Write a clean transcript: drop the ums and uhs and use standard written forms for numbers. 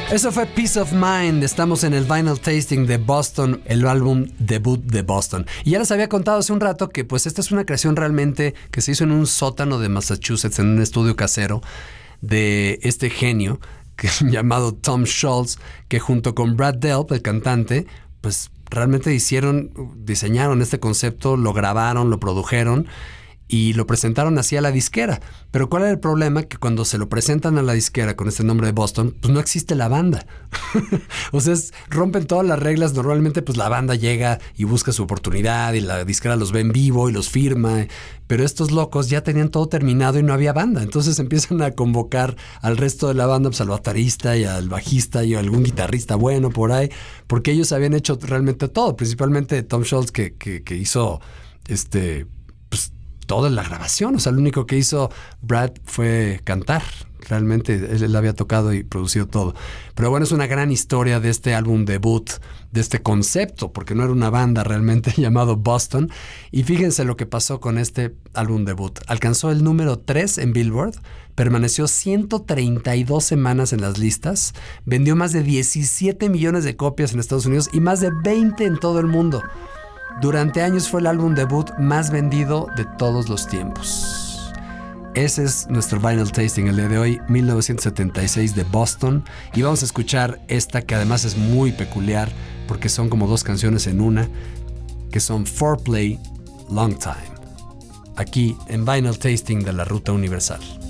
Eso fue Peace of Mind. Estamos en el Vinyl Tasting de Boston, el álbum debut de Boston. Y ya les había contado hace un rato que pues esta es una creación realmente que se hizo en un sótano de Massachusetts, en un estudio casero de este genio llamado Tom Scholz, que junto con Brad Delp, el cantante, pues realmente diseñaron este concepto, lo grabaron, lo produjeron y lo presentaron así a la disquera. Pero ¿cuál era el problema? Que cuando se lo presentan a la disquera con este nombre de Boston, pues no existe la banda. O sea, rompen todas las reglas. Normalmente pues la banda llega y busca su oportunidad y la disquera los ve en vivo y los firma. Pero estos locos ya tenían todo terminado y no había banda. Entonces empiezan a convocar al resto de la banda, pues al baterista y al bajista y a algún guitarrista bueno por ahí, porque ellos habían hecho realmente todo. Principalmente Tom Scholz que hizo toda la grabación. O sea, lo único que hizo Brad fue cantar. Realmente él había tocado y producido todo. Pero bueno, es una gran historia de este álbum debut, de este concepto, porque no era una banda realmente llamado Boston. Y fíjense lo que pasó con este álbum debut. Alcanzó el número 3 en Billboard, permaneció 132 semanas en las listas, vendió más de 17 millones de copias en Estados Unidos y más de 20 en todo el mundo. Durante años fue el álbum debut más vendido de todos los tiempos. Ese es nuestro Vinyl Tasting el día de hoy, 1976 de Boston. Y vamos a escuchar esta que además es muy peculiar porque son como dos canciones en una, que son Foreplay, Long Time. Aquí en Vinyl Tasting de la Ruta Universal.